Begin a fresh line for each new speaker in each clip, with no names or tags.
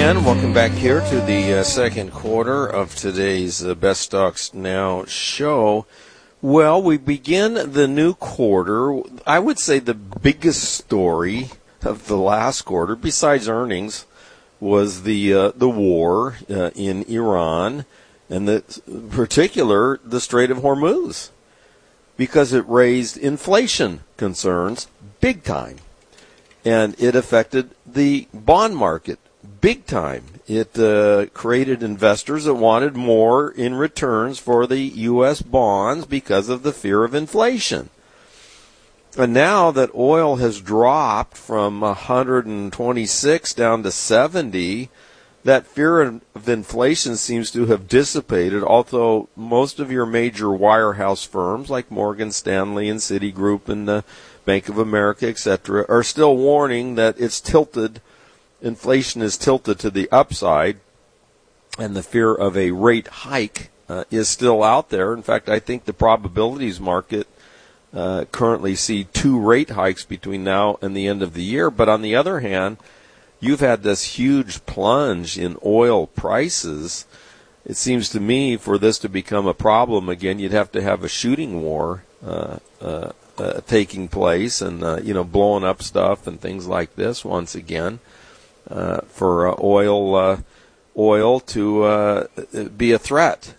again. Welcome back here to the second quarter of today's Best Stocks Now show. Well, we begin the new quarter. I would say the biggest story of the last quarter, besides earnings, was the war in Iran, and in particular the Strait of Hormuz, because it raised inflation concerns big time, and it affected the bond market big time. It created investors that wanted more in returns for the U.S. bonds because of the fear of inflation. And now that oil has dropped from 126 down to 70, that fear of inflation seems to have dissipated, although most of your major wirehouse firms like Morgan Stanley and Citigroup and Bank of America, etc., are still warning that it's tilted. Inflation is tilted to the upside, and the fear of a rate hike is still out there. In fact, I think the probabilities market currently see 2 rate hikes between now and the end of the year. But on the other hand, you've had this huge plunge in oil prices. It seems to me for this to become a problem again, you'd have to have a shooting war taking place and blowing up stuff and things like this once again. For oil to be a threat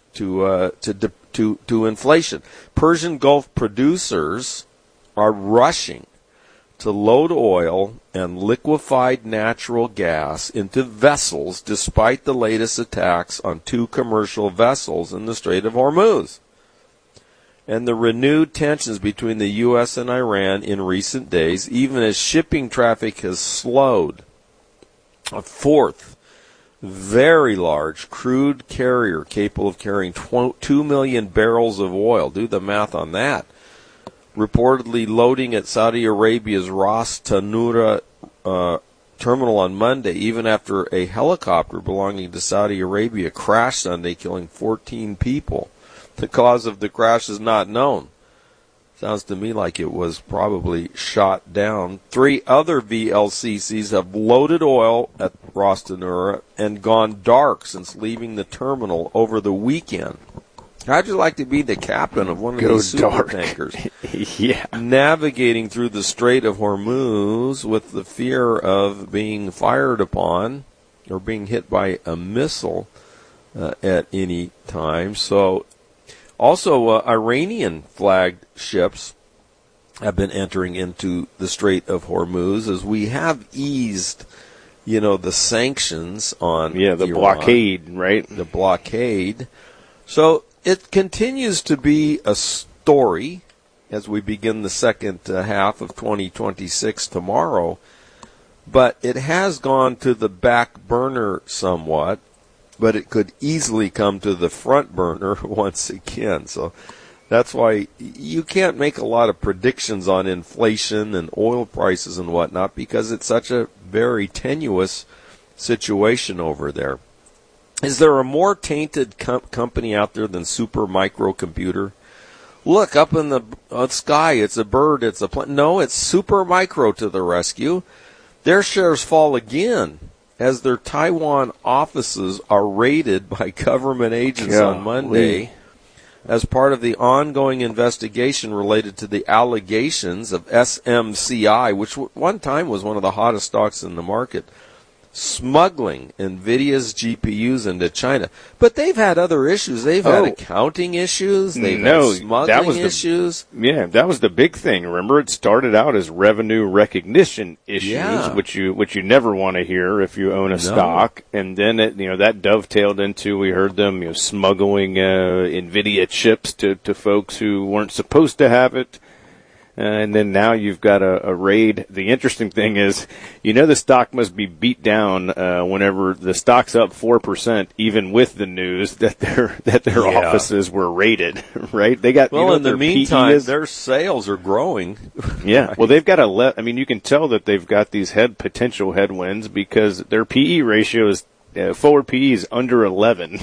to inflation. Persian Gulf producers are rushing to load oil and liquefied natural gas into vessels despite the latest attacks on 2 commercial vessels in the Strait of Hormuz. And the renewed tensions between the U.S. and Iran in recent days, even as shipping traffic has slowed. A 4th very large crude carrier capable of carrying 2 million barrels of oil. Do the math on that. Reportedly loading at Saudi Arabia's Ras Tanura terminal on Monday, even after a helicopter belonging to Saudi Arabia crashed Sunday, killing 14 people. The cause of the crash is not known. Sounds to me like it was probably shot down. 3 other VLCCs have loaded oil at Ras Tanura and gone dark since leaving the terminal over the weekend. How'd you like to be the captain of one of these super tankers?
Yeah.
Navigating through the Strait of Hormuz with the fear of being fired upon or being hit by a missile at any time. So, also, Iranian-flagged ships have been entering into the Strait of Hormuz as we have eased, the sanctions on
the
Iran,
blockade, right?
The blockade. So it continues to be a story as we begin the second half of 2026 tomorrow, but it has gone to the back burner somewhat. But it could easily come to the front burner once again. So that's why you can't make a lot of predictions on inflation and oil prices and whatnot because it's such a very tenuous situation over there. Is there a more tainted company out there than Super Microcomputer? Look, up in the sky, it's a bird, it's a plane. No, it's Super Micro to the rescue. Their shares fall again as their Taiwan offices are raided by government agents on Monday as part of the ongoing investigation related to the allegations of SMCI, which one time was one of the hottest stocks in the market, smuggling NVIDIA's GPUs into China. But they've had other issues. They've had accounting issues. They've had smuggling issues.
That was the big thing. Remember, it started out as revenue recognition issues, which you never want to hear if you own a stock. And then that dovetailed into, we heard them smuggling NVIDIA chips to folks who weren't supposed to have it. And then now you've got a raid. The interesting thing is, the stock must be beat down whenever the stock's up 4%, even with the news that their offices were raided. Right? They got
in the meantime, their sales are growing.
Yeah. Right. Well, they've got you can tell that they've got these potential headwinds because their PE ratio is forward PE is under 11.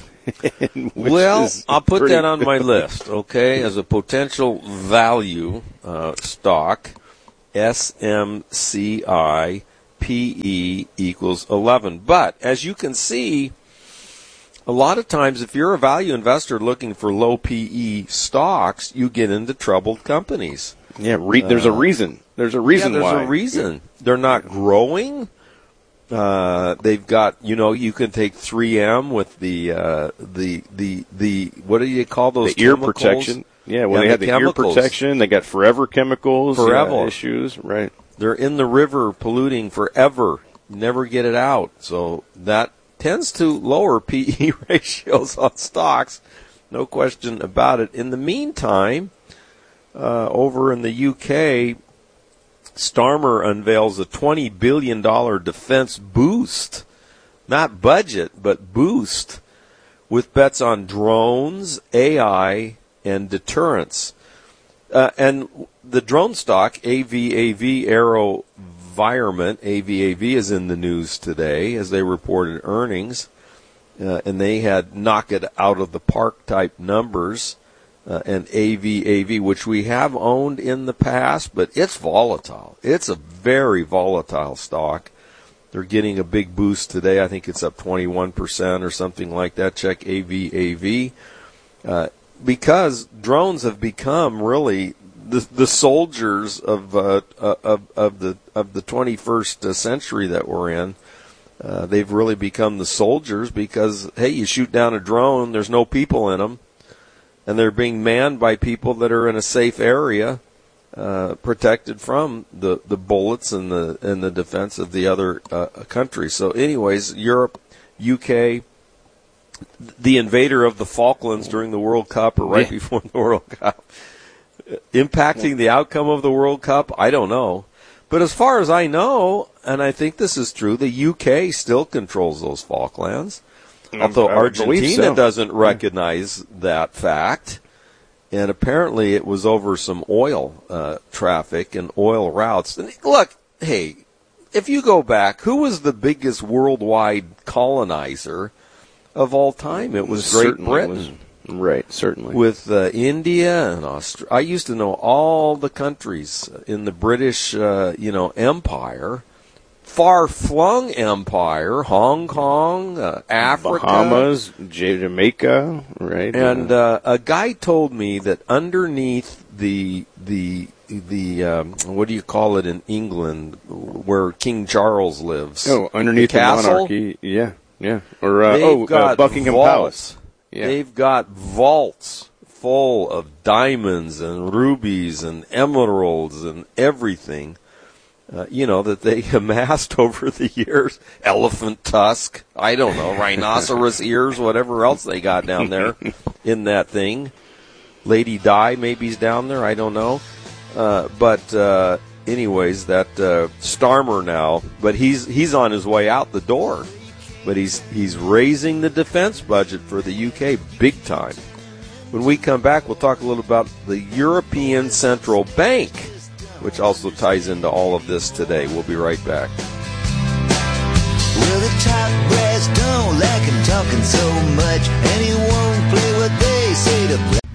Well, I'll put that on my list, okay, as a potential value stock. SMCI PE equals 11. But as you can see, a lot of times if you're a value investor looking for low PE stocks, you get into troubled companies.
Yeah, there's a reason. There's a reason why.
There's a reason. They're not growing. They've got, you can take 3M with the what do you call those?
The ear protection. Yeah, when they had the ear protection, they got forever chemicals. Issues, right.
They're in the river polluting forever. Never get it out. So that tends to lower PE ratios on stocks. No question about it. In the meantime, over in the UK, Starmer unveils a $20 billion defense boost. Not budget, but boost, with bets on drones, AI, and deterrence. And the drone stock, AVAV AeroVironment, AVAV is in the news today as they reported earnings. And they had knock it out of the park type numbers. And AVAV, which we have owned in the past, but it's volatile. It's a very volatile stock. They're getting a big boost today. I think it's up 21% or something like that. Check AVAV. Because drones have become really the soldiers of the 21st century that we're in. They've really become the soldiers because, hey, you shoot down a drone, there's no people in them. And they're being manned by people that are in a safe area, protected from the bullets and the defense of the other countries. So, anyways, Europe, UK, the invader of the Falklands during the World Cup or right before the World Cup, impacting the outcome of the World Cup, I don't know. But as far as I know, and I think this is true, the UK still controls those Falklands. Although Argentina doesn't recognize that fact, and apparently it was over some oil traffic and oil routes. And look, hey, if you go back, who was the biggest worldwide colonizer of all time? It was Great Britain.
Right, certainly.
With India and Australia. I used to know all the countries in the British, empire. Far-flung empire, Hong Kong, Africa,
Bahamas, Jamaica, right?
And a guy told me that underneath the what do you call it in England, where King Charles lives?
Oh, underneath the monarchy, yeah, or Buckingham Palace. Yeah.
They've got vaults full of diamonds and rubies and emeralds and everything. That they amassed over the years. Elephant tusk, I don't know, rhinoceros ears, whatever else they got down there in that thing. Lady Di maybe's down there, I don't know. Anyways, that Starmer now, but he's on his way out the door. But he's raising the defense budget for the UK big time. When we come back, we'll talk a little about the European Central Bank, which also ties into all of this today. We'll be right back.
Well, the top brass don't like him talking so much, and he won't play what they say to play.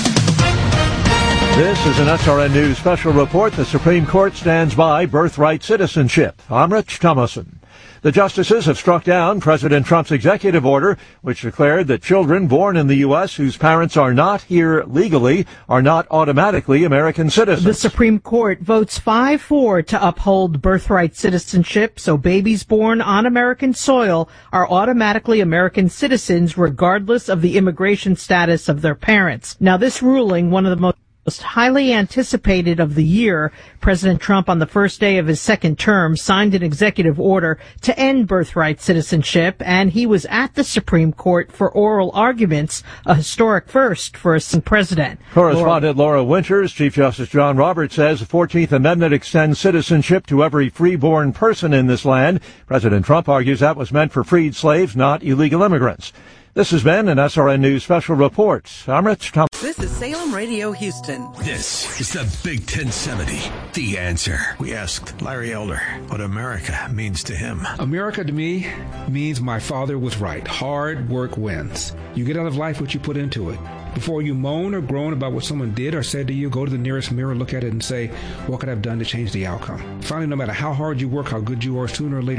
This is an SRN News special report. The Supreme Court stands by birthright citizenship. I'm Rich Thomason. The justices have struck down President Trump's executive order, which declared that children born in the U.S. whose parents are not here legally are not automatically American citizens.
The Supreme Court votes 5-4 to uphold birthright citizenship, so babies born on American soil are automatically American citizens regardless of the immigration status of their parents. Now, this ruling, one of the most highly anticipated of the year, President Trump on the first day of his second term signed an executive order to end birthright citizenship, and he was at the Supreme Court for oral arguments, a historic first for a sitting president.
Correspondent Laura Winters, Chief Justice John Roberts says the 14th Amendment extends citizenship to every freeborn person in this land. President Trump argues that was meant for freed slaves, not illegal immigrants. This has been an SRN News special report. I'm Rich Thompson.
This is Salem Radio Houston.
This is the Big 1070. The Answer. We asked Larry Elder what America means to him.
America to me means my father was right. Hard work wins. You get out of life what you put into it. Before you moan or groan about what someone did or said to you, go to the nearest mirror, look at it, and say, what could I have done to change the outcome? Finally, no matter how hard you work, how good you are, sooner or later,